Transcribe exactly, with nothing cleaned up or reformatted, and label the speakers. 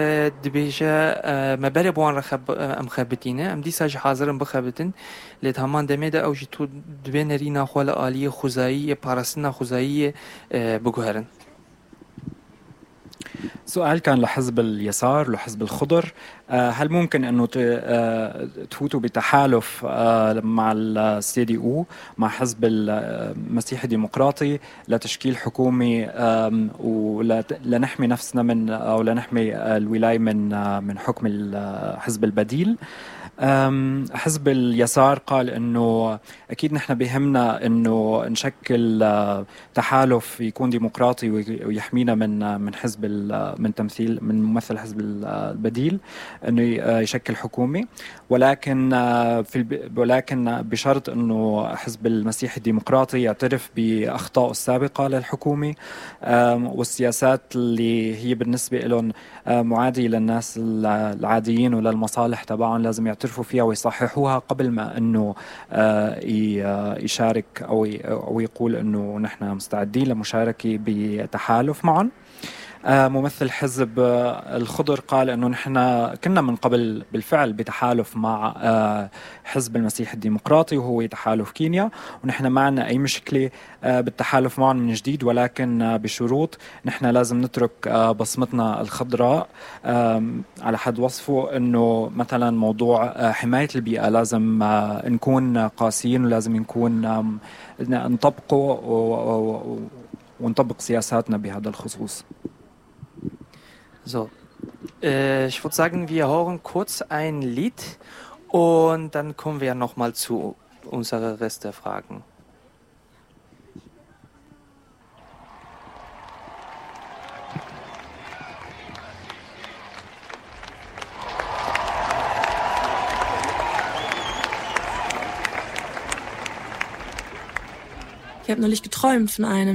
Speaker 1: دبیجه مبر بوان رخب ام خبتینه ام دی ساج حاضرم بخبتن لید همان دمیده او جی تو دبی نری نخوال آلی خوزایی پارستنا خوزایی بگوهرن.
Speaker 2: سؤال كان لحزب اليسار لحزب الخضر، هل ممكن أنه تفوتوا بتحالف مع السي دي أو مع حزب المسيح الديمقراطي لتشكيل حكومي ولنحمي نفسنا من أو لنحمي الولاية من من حكم الحزب البديل؟ حزب اليسار قال انه اكيد نحن بهمنا انه نشكل تحالف يكون ديمقراطي ويحمينا من من حزب من تمثيل من ممثل حزب البديل انه يشكل حكومه، ولكن في ولكن بشرط انه حزب المسيح الديمقراطي يعترف باخطائه السابقه للحكومه والسياسات اللي هي بالنسبه لهم معاديه للناس العاديين وللمصالح تبعهم لازم يعترفوا فيها ويصححوها قبل ما انه يشارك او او يقول انه نحن مستعدين لمشاركه بتحالف معهم. ممثل حزب الخضر قال انه نحن كنا من قبل بالفعل بتحالف مع حزب المسيح الديمقراطي وهو تحالف كينيا، ونحن ما عندنا اي مشكله بالتحالف معهم من جديد، ولكن بشروط نحن لازم نترك بصمتنا الخضراء على حد وصفه انه مثلا موضوع حمايه البيئه لازم نكون قاسيين ولازم نكون نطبقه ونطبق سياساتنا بهذا الخصوص.
Speaker 1: So, äh, ich würde sagen, wir hören kurz ein Lied und dann kommen wir nochmal zu unserer Rest der Fragen.
Speaker 3: Ich habe neulich geträumt von einem